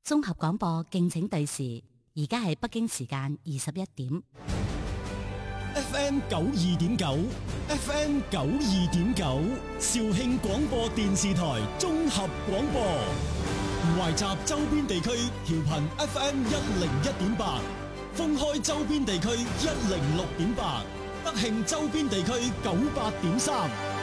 綜合廣播敬請對時，而家係北京時間21點。 FM 92.9 ，FM 92.9，肇慶廣播電視台綜合廣播，懷集周邊地區調頻 FM 101.8，封開周邊地區106.8，德慶周邊地區98.3。